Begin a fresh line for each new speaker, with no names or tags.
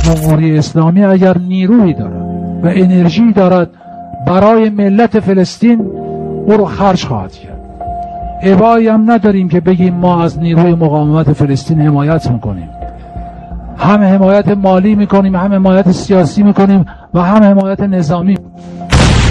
جمهوری اسلامی اگر نیرویی دارد و انرژی دارد برای ملت فلسطین، او رو خرج خواهد کرد. ابایی هم نداریم که بگیم ما از نیروی مقاومت فلسطین حمایت میکنیم. هم حمایت مالی میکنیم، هم حمایت سیاسی میکنیم و هم حمایت نظامی.